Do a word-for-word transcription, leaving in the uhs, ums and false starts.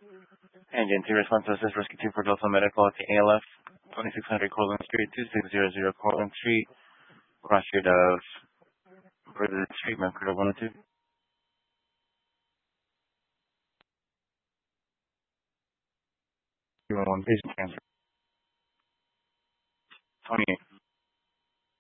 Engine two response to assist rescue two for Delta Medical at the A L F, twenty-six hundred Cortland Street, two six zero zero Cortland Street, cross street of Further Treatment, Credit one oh two. You want one patient transfer. twenty-eight.